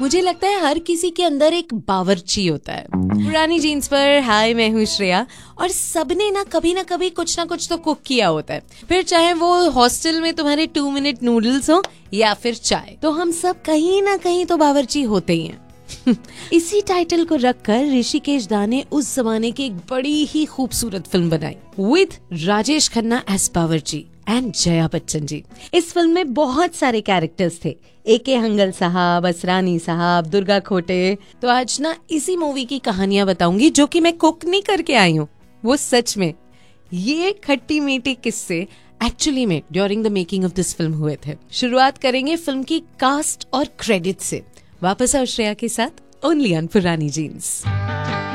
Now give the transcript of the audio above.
मुझे लगता है हर किसी के अंदर एक बावर्ची होता है। पुरानी जीन्स पर हाय, मैं हूँ श्रेया, और सबने ना कभी कुछ ना कुछ तो कुक किया होता है। फिर चाहे वो हॉस्टल में तुम्हारे 2 मिनट नूडल्स हो या फिर चाय, तो हम सब कहीं ना कहीं तो बावर्ची होते ही हैं। इसी टाइटल को रखकर ऋषिकेश दा ने उस जमाने की एक बड़ी ही खूबसूरत फिल्म बनाई विद राजेश खन्ना एज बावर्ची एंड जया बच्चन जी। इस फिल्म में बहुत सारे कैरेक्टर्स थे, A.K. हंगल साहब, असरानी साहब, दुर्गा खोटे। तो आज ना इसी मूवी की कहानियां बताऊंगी जो कि मैं कुक नहीं करके आई हूँ, वो सच में ये खट्टी मीठी किस्से एक्चुअली में during the making of this film हुए थे। शुरुआत करेंगे फिल्म की कास्ट और क्रेडिट से। वापस आओ श्रेया के साथ ओनली ऑन पुरानी जीन्स।